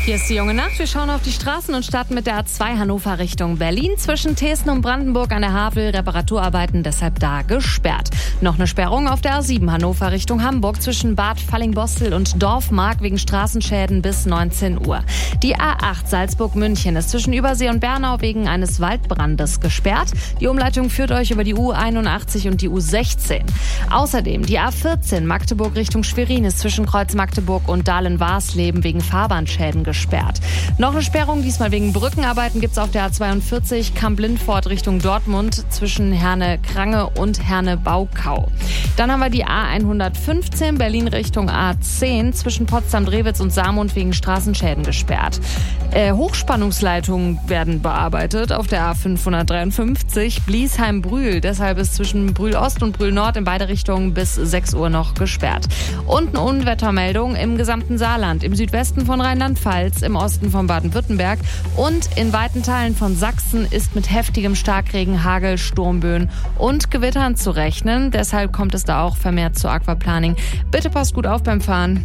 Hier ist die junge Nacht. Wir schauen auf die Straßen und starten mit der A2 Hannover Richtung Berlin. Zwischen Thesen und Brandenburg an der Havel. Reparaturarbeiten deshalb da gesperrt. Noch eine Sperrung auf der A7 Hannover Richtung Hamburg zwischen Bad Fallingbostel und Dorfmark wegen Straßenschäden bis 19 Uhr. Die A8 Salzburg-München ist zwischen Übersee und Bernau wegen eines Waldbrandes gesperrt. Die Umleitung führt euch über die U81 und die U16. Außerdem die A14 Magdeburg Richtung Schwerin ist zwischen Kreuz Magdeburg und Dahlen-Warsleben wegen Fahrbahnschäden gesperrt. Noch eine Sperrung, diesmal wegen Brückenarbeiten, gibt es auf der A42 Kamp-Lindfort Richtung Dortmund zwischen Herne-Krange und Herne-Baukau. Dann haben wir die A115 Berlin Richtung A10 zwischen Potsdam-Drewitz und Saarmund wegen Straßenschäden gesperrt. Hochspannungsleitungen werden bearbeitet auf der A553 Bliesheim-Brühl. Deshalb ist zwischen Brühl-Ost und Brühl-Nord in beide Richtungen bis 6 Uhr noch gesperrt. Und eine Unwettermeldung im gesamten Saarland, im Südwesten von Rheinland-Pfalz, im Osten von Baden-Württemberg und in weiten Teilen von Sachsen ist mit heftigem Starkregen, Hagel, Sturmböen und Gewittern zu rechnen. Deshalb kommt es da auch vermehrt zu Aquaplaning. Bitte passt gut auf beim Fahren.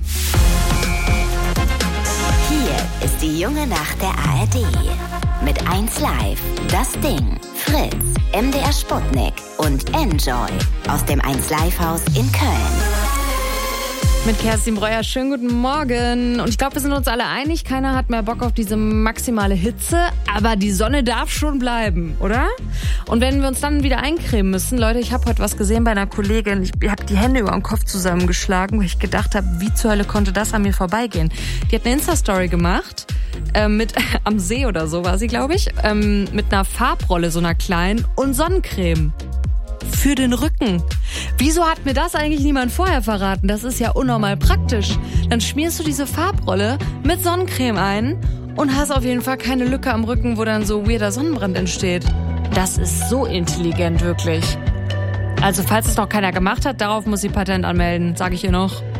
Hier ist die junge Nacht der ARD. Mit 1Live, Das Ding, Fritz, MDR Sputnik und Enjoy aus dem 1Live-Haus in Köln. Mit Kerstin Breuer, schönen guten Morgen. Und ich glaube, wir sind uns alle einig, keiner hat mehr Bock auf diese maximale Hitze, aber die Sonne darf schon bleiben, oder? Und wenn wir uns dann wieder eincremen müssen, Leute, ich habe heute was gesehen bei einer Kollegin, ich habe die Hände über den Kopf zusammengeschlagen, weil ich gedacht habe, wie zur Hölle konnte das an mir vorbeigehen? Die hat eine Insta-Story gemacht, am See oder so war sie, glaube ich, mit einer Farbrolle, so einer kleinen, und Sonnencreme. Für den Rücken. Wieso hat mir das eigentlich niemand vorher verraten? Das ist ja unnormal praktisch. Dann schmierst du diese Farbrolle mit Sonnencreme ein und hast auf jeden Fall keine Lücke am Rücken, wo dann so weirder Sonnenbrand entsteht. Das ist so intelligent, wirklich. Also falls es noch keiner gemacht hat, darauf muss sie Patent anmelden, sage ich ihr noch.